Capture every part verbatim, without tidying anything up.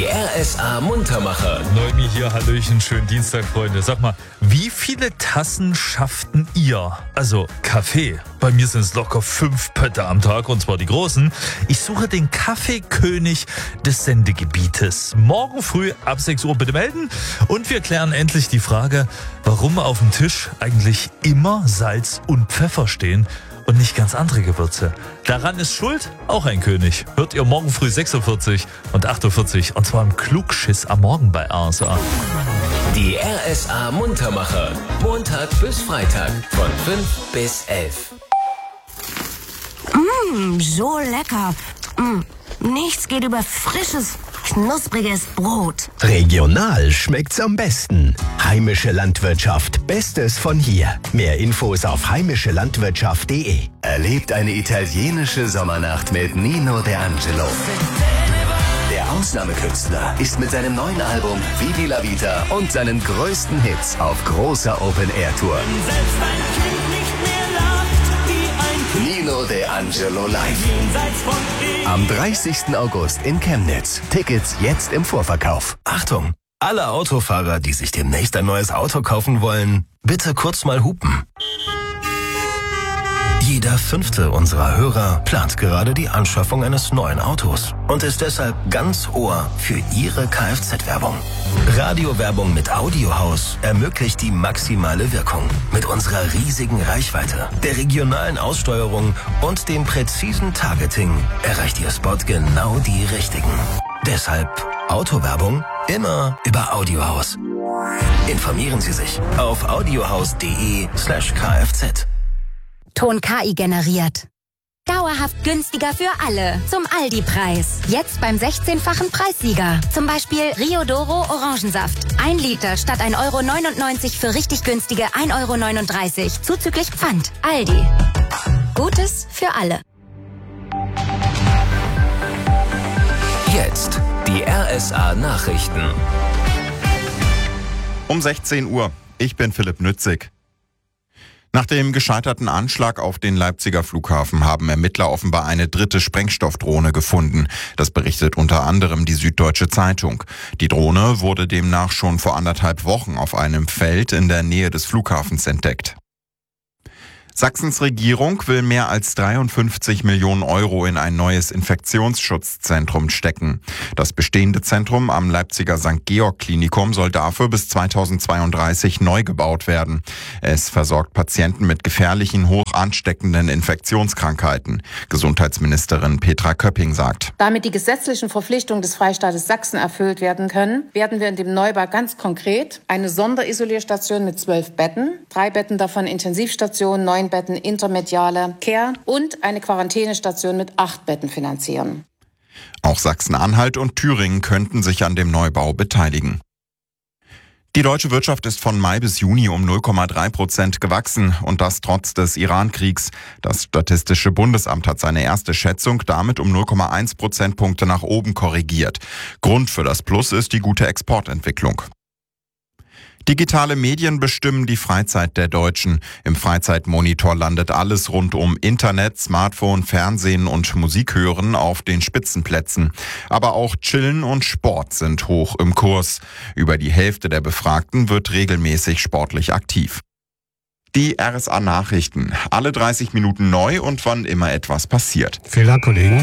R S A Muntermacher. Neumi hier, hallöchen, schönen Dienstag, Freunde. Sag mal, wie viele Tassen schafften ihr? Also Kaffee. Bei mir sind es locker fünf Pötte am Tag, und zwar die großen. Ich suche den Kaffeekönig des Sendegebietes. Morgen früh ab sechs Uhr bitte melden. Und wir klären endlich die Frage, warum auf dem Tisch eigentlich immer Salz und Pfeffer stehen und nicht ganz andere Gewürze. Daran ist schuld auch ein König. Hört ihr morgen früh sechs Uhr vierzig und acht Uhr vierzig, und zwar im Klugschiss am Morgen bei R S A. Die R S A Muntermacher. Montag bis Freitag von fünf bis elf. Mmh, so lecker. Mmh, nichts geht über frisches, knuspriges Brot. Regional schmeckt's am besten. Heimische Landwirtschaft, Bestes von hier. Mehr Infos auf heimische landwirtschaft punkt de. Erlebt eine italienische Sommernacht mit Nino De Angelo. Der Ausnahmekünstler ist mit seinem neuen Album Vivi la Vita und seinen größten Hits auf großer Open-Air-Tour. Nino De Angelo live. Am dreißigsten August in Chemnitz. Tickets jetzt im Vorverkauf. Achtung! Alle Autofahrer, die sich demnächst ein neues Auto kaufen wollen, bitte kurz mal hupen. Jeder fünfte unserer Hörer plant gerade die Anschaffung eines neuen Autos und ist deshalb ganz Ohr für Ihre Kfz-Werbung. Radiowerbung mit Audiohaus ermöglicht die maximale Wirkung. Mit unserer riesigen Reichweite, der regionalen Aussteuerung und dem präzisen Targeting erreicht Ihr Spot genau die Richtigen. Deshalb Autowerbung immer über Audiohaus. Informieren Sie sich auf audiohaus.de slash kfz. Ton K I generiert. Dauerhaft günstiger für alle. Zum Aldi-Preis. Jetzt beim sechzehnfachen Preissieger. Zum Beispiel Rio Doro Orangensaft. Ein Liter statt ein Euro neunundneunzig für richtig günstige ein Euro neununddreißig. Zuzüglich Pfand. Aldi. Gutes für alle. Jetzt die R S A Nachrichten. Um sechzehn Uhr. Ich bin Philipp Nützig. Nach dem gescheiterten Anschlag auf den Leipziger Flughafen haben Ermittler offenbar eine dritte Sprengstoffdrohne gefunden. Das berichtet unter anderem die Süddeutsche Zeitung. Die Drohne wurde demnach schon vor anderthalb Wochen auf einem Feld in der Nähe des Flughafens entdeckt. Sachsens Regierung will mehr als dreiundfünfzig Millionen Euro in ein neues Infektionsschutzzentrum stecken. Das bestehende Zentrum am Leipziger Sankt Georg Klinikum soll dafür bis zweitausendzweiunddreißig neu gebaut werden. Es versorgt Patienten mit gefährlichen, hoch ansteckenden Infektionskrankheiten. Gesundheitsministerin Petra Köpping sagt: Damit die gesetzlichen Verpflichtungen des Freistaates Sachsen erfüllt werden können, werden wir in dem Neubau ganz konkret eine Sonderisolierstation mit zwölf Betten, drei Betten davon Intensivstationen, neun Betten intermediale Care und eine Quarantänestation mit acht Betten finanzieren. Auch Sachsen-Anhalt und Thüringen könnten sich an dem Neubau beteiligen. Die deutsche Wirtschaft ist von Mai bis Juni um null Komma drei Prozent gewachsen, und das trotz des Iran-Kriegs. Das Statistische Bundesamt hat seine erste Schätzung damit um null Komma eins Prozentpunkte nach oben korrigiert. Grund für das Plus ist die gute Exportentwicklung. Digitale Medien bestimmen die Freizeit der Deutschen. Im Freizeitmonitor landet alles rund um Internet, Smartphone, Fernsehen und Musik hören auf den Spitzenplätzen. Aber auch Chillen und Sport sind hoch im Kurs. Über die Hälfte der Befragten wird regelmäßig sportlich aktiv. Die R S A Nachrichten. Alle dreißig Minuten neu und wann immer etwas passiert. Vielen Dank, Kollegen.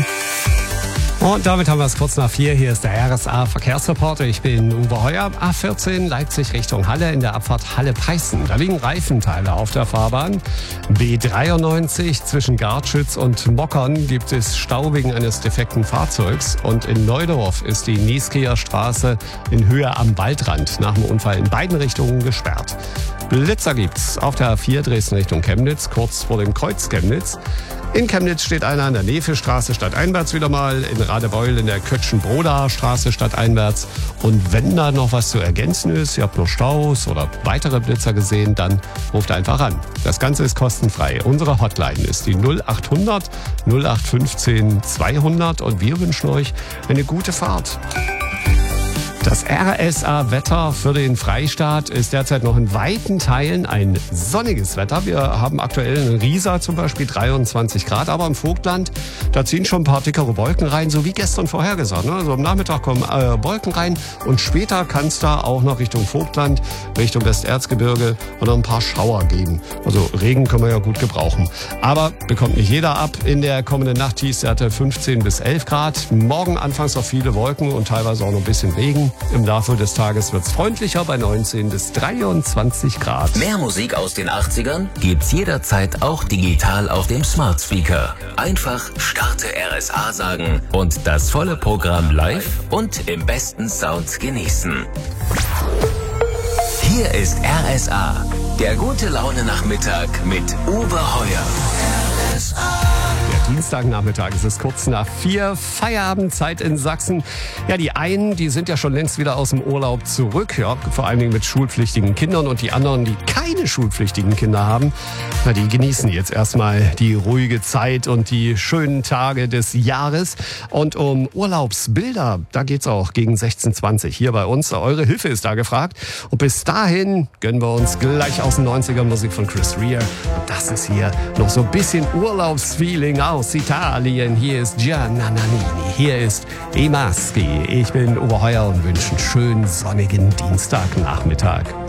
Und damit haben wir es kurz nach vier. Hier ist der R S A Verkehrsreporter. Ich bin Uwe Heuer. A vierzehn Leipzig Richtung Halle in der Abfahrt Halle-Peißen. Da liegen Reifenteile auf der Fahrbahn. B dreiundneunzig zwischen Gartschütz und Mockern gibt es Stau wegen eines defekten Fahrzeugs. Und in Neudorf ist die Nieskeer Straße in Höhe am Waldrand nach dem Unfall in beiden Richtungen gesperrt. Blitzer gibt's auf der A vier Dresden Richtung Chemnitz, kurz vor dem Kreuz Chemnitz. In Chemnitz steht einer an der Nefe-Straße stadteinwärts wieder mal, in Radebeul in der Kötschen-Brodaer Straße stadteinwärts. Und wenn da noch was zu ergänzen ist, ihr habt noch Staus oder weitere Blitzer gesehen, dann ruft einfach an. Das Ganze ist kostenfrei. Unsere Hotline ist die null acht hundert null acht fünfzehn zweihundert und wir wünschen euch eine gute Fahrt. Das R S A-Wetter für den Freistaat ist derzeit noch in weiten Teilen ein sonniges Wetter. Wir haben aktuell in Riesa zum Beispiel dreiundzwanzig Grad, aber im Vogtland, da ziehen schon ein paar dickere Wolken rein, so wie gestern vorhergesagt. Ne? Also am Nachmittag kommen äh, Wolken rein und später kann es da auch noch Richtung Vogtland, Richtung Westerzgebirge und noch ein paar Schauer geben. Also Regen können wir ja gut gebrauchen. Aber bekommt nicht jeder ab. In der kommenden Nacht Tiefstwerte fünfzehn bis elf Grad. Morgen anfangs noch viele Wolken und teilweise auch noch ein bisschen Regen. Im Laufe des Tages wird's freundlicher bei neunzehn bis dreiundzwanzig Grad. Mehr Musik aus den achtzigern gibt's jederzeit auch digital auf dem Smart Speaker. Einfach Starte R S A sagen und das volle Programm live und im besten Sound genießen. Hier ist R S A, der gute Laune Nachmittag mit Uwe Heuer. R S A. Dienstagnachmittag, es ist kurz nach vier, Feierabendzeit in Sachsen. Ja, die einen, die sind ja schon längst wieder aus dem Urlaub zurück, ja, vor allen Dingen mit schulpflichtigen Kindern, und die anderen, die keine schulpflichtigen Kinder haben, na, die genießen jetzt erstmal die ruhige Zeit und die schönen Tage des Jahres. Und um Urlaubsbilder, da geht's auch gegen sechzehn Uhr zwanzig hier bei uns. Eure Hilfe ist da gefragt. Und bis dahin gönnen wir uns gleich aus den neunzigern Musik von Chris Rea. Und das ist hier noch so ein bisschen Urlaubsfeeling aus Italien. Hier ist Gianna Nannini, hier ist I Maschi. Ich bin Uwe Heuer und wünsche einen schönen sonnigen Dienstagnachmittag.